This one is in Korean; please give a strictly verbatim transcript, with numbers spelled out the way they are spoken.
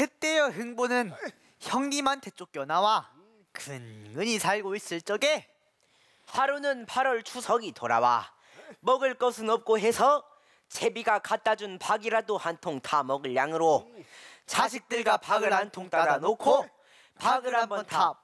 그때여 흥보는 형님한테 쫓겨나와 근근히 살고 있을 적에 하루는 팔월 추석이 돌아와 먹을 것은 없고 해서 제비가 갖다 준 박이라도 한 통 타 먹을 양으로 자식들과 박을 한 통 따라 놓고 박을 한번 타